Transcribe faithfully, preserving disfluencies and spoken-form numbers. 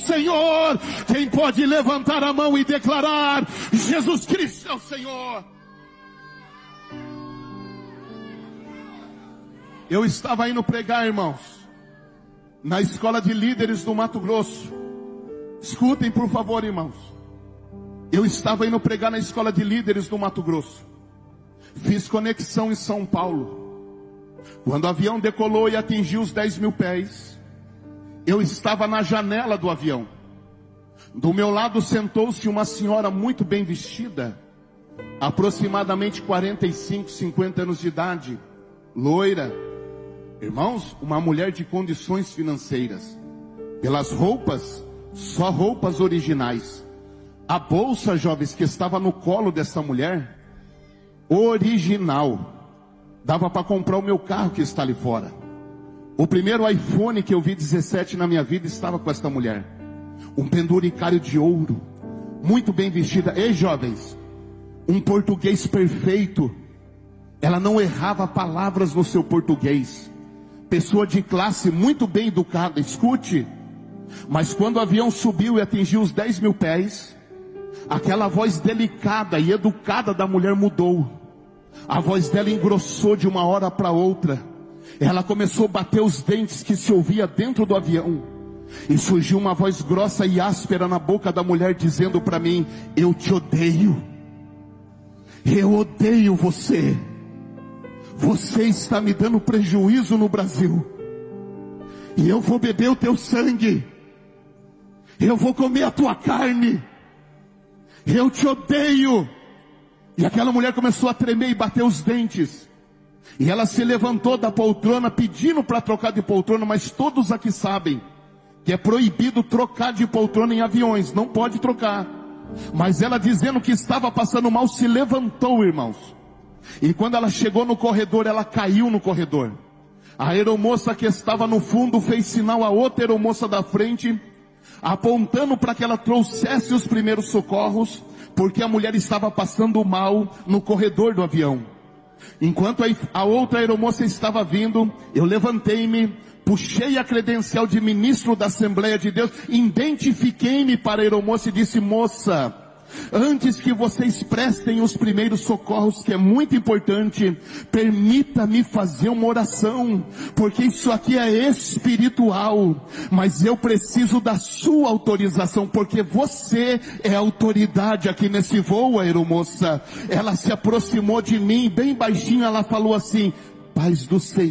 Senhor. Quem pode levantar a mão e declarar: Jesus Cristo é o Senhor? Eu estava indo pregar, irmãos, na escola de líderes do Mato Grosso. Escutem, por favor, irmãos. Eu estava indo pregar na escola de líderes do Mato Grosso. Fiz conexão em São Paulo. Quando o avião decolou e atingiu os dez mil pés, eu estava na janela do avião. Do meu lado sentou-se uma senhora muito bem vestida, aproximadamente quarenta e cinco, cinquenta anos de idade, loira. Irmãos, uma mulher de condições financeiras. Pelas roupas, só roupas originais. A bolsa, jovens, que estava no colo dessa mulher, original. Dava para comprar o meu carro que está ali fora. O primeiro iPhone que eu vi, dezessete, na minha vida, estava com esta mulher. Um penduricário de ouro, muito bem vestida. Ei, jovens, um português perfeito. Ela não errava palavras no seu português. Pessoa de classe, muito bem educada. Escute. Mas quando o avião subiu e atingiu os dez mil pés, aquela voz delicada e educada da mulher mudou. A voz dela engrossou de uma hora para outra. Ela começou a bater os dentes que se ouvia dentro do avião. E surgiu uma voz grossa e áspera na boca da mulher, dizendo para mim: eu te odeio. Eu odeio você. Você está me dando prejuízo no Brasil. E eu vou beber o teu sangue. Eu vou comer a tua carne. Eu te odeio. E aquela mulher começou a tremer e bater os dentes. E ela se levantou da poltrona pedindo para trocar de poltrona. Mas todos aqui sabem que é proibido trocar de poltrona em aviões. Não pode trocar. Mas ela, dizendo que estava passando mal, se levantou, irmãos. E quando ela chegou no corredor, ela caiu no corredor. A aeromoça que estava no fundo fez sinal a outra aeromoça da frente, apontando para que ela trouxesse os primeiros socorros, porque a mulher estava passando mal no corredor do avião. Enquanto a outra aeromoça estava vindo, eu levantei-me, puxei a credencial de ministro da Assembleia de Deus, identifiquei-me para a aeromoça e disse: moça, antes que vocês prestem os primeiros socorros, que é muito importante, permita-me fazer uma oração, porque isso aqui é espiritual, mas eu preciso da sua autorização, porque você é autoridade aqui nesse voo, aeromoça. Ela se aproximou de mim, bem baixinho, ela falou assim: paz do Senhor.